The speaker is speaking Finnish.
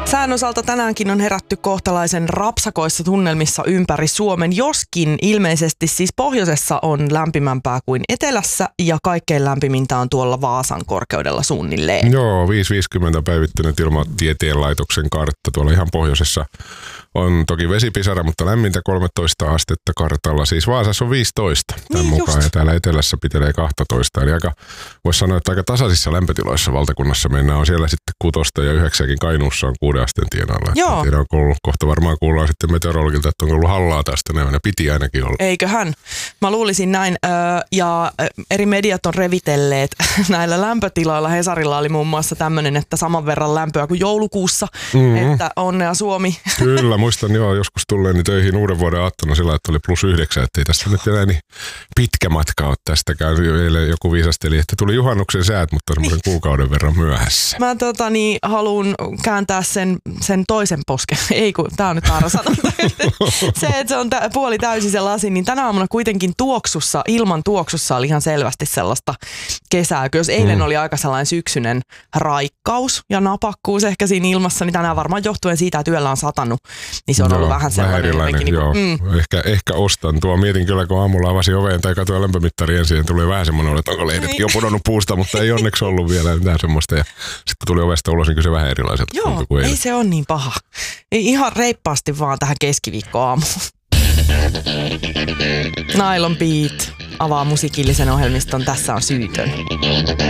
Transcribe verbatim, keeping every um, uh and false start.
Sään osalta tänäänkin on herätty kohtalaisen rapsakoissa tunnelmissa ympäri Suomen, joskin ilmeisesti siis pohjoisessa on lämpimämpää kuin etelässä ja kaikkein lämpimintä on tuolla Vaasan korkeudella suunnilleen. Joo, viisi viisikymmentä päivittynyt ilmatieteen laitoksen kartta tuolla ihan pohjoisessa. On toki vesipisara, mutta lämmintä kolmetoista astetta kartalla. Siis Vaasassa on viisitoista tämän Niin mukaan just. ja täällä etelässä pitelee kaksitoista. Eli aika, voisi sanoa, että aika tasaisissa lämpötiloissa valtakunnassa mennään. On siellä sitten kutosta ja yhdeksääkin Kainuussa on kuuden asteen tienalla. Joo. En tiedä, onko ollut, kohta varmaan kuullaan sitten meteorologilta, että onko ollut hallaa tästä näin. Ne piti ainakin olla. Eiköhän. Mä luulisin näin. Öö, ja eri mediat on revitelleet näillä lämpötiloilla. Hesarilla oli muun muassa tämmöinen, että saman verran lämpöä kuin joulukuussa. Mm-hmm. Että onnea Suomi. Kyllä, muistan joo, joskus tulleeni töihin uuden vuoden aattona sillä, että oli plus yhdeksän, ettei tästä nyt enää niin pitkä matka ole tästäkään. Eilen joku viisasteli, että tuli juhannuksen säät, mutta semmoisen kuukauden verran myöhässä. Mä tota, niin, haluan kääntää sen, sen toisen posken. Ei kun, tää on nyt väärä sanonta. Se, että se on tä- puoli täysi se lasi, niin tänä aamuna kuitenkin tuoksussa, ilman tuoksussa oli ihan selvästi sellaista kesää. Jos eilen mm. oli aika sellainen syksyinen raikkaus ja napakkuus ehkä siinä ilmassa, niin tänään varmaan johtuen siitä, että yöllä on satanut, niin se on joo, ollut vähän sellainen. Vähän erilainen, niin joo. mm. Ehkä, ehkä ostan tuo. Mietin kyllä, kun aamulla avasin oveen tai katsoin lämpömittari ensin, tuli vähän semmoinen, että onko lehdetkin jo pudonnut puusta, mutta ei onneksi ollut vielä mitään semmoista. Ja sitten tuli ovesta ulos, niin kyllä se vähän erilaiselta. Joo, kuin ei se ole niin paha. Ihan reippaasti vaan tähän keskiviikkoaamuun. Nylon Beat avaa musiikillisen ohjelmiston Tässä on syytön.